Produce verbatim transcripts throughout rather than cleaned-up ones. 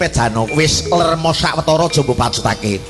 Pejano wis lermo sawetara jombo pacutake.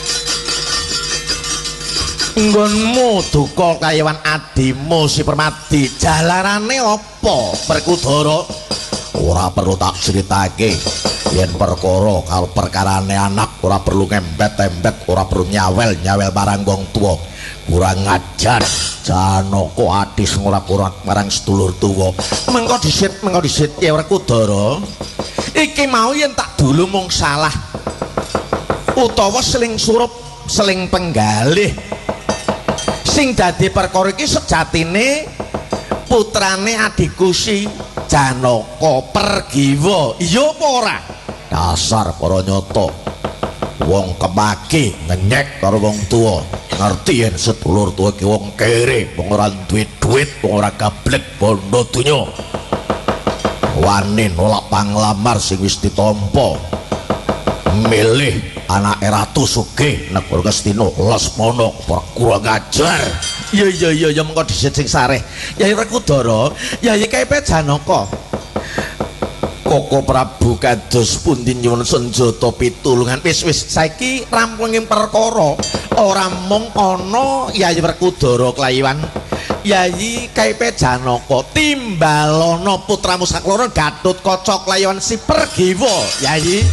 Nggonmu duka kayawan adimu si Permadi, jalarane apa Perkudara? Ora perlu tak critake. Yen perkara karo perkarane anak ora perlu ngembet-embet, ora perlu nyawel-nyawel marang wong tuwa. Kurang ngajar Janaka adis ora kurang marang sedulur tuwa. Mengko disit, mengko disit ya Perkudara. Iki mau yen tak dulu mung salah utawa seling surup seling penggalih sing dadi perkara iki sejatine putrane adikku si Janaka Pergiwa. Iya apa ora? Dasar para nyata wong kemaki ngenyek karo wong tuwa. Ngerti yen sedulur tuwa iki wong kere, wong ora duwe duit, wong ora gablek bondo donya. Wani nolak panglamar sing wis ditampa. Milih anake Ratu Sugih Negara Ngastina Lesmana perkura ngajar. Iya iya iya ya mengko disit sing sareh. Yai Perkudara, Yai Kepe Janaka. Koko Prabu kados pundi nyuwun senjata pitulungan. Wis wis saiki rampunging perkara. Ora mung ana Yai Perkudara klayiwan Yai Kepe Janaka timbalana putramu sakloro Gatotkaca klayiwan si Pergiwa. Yai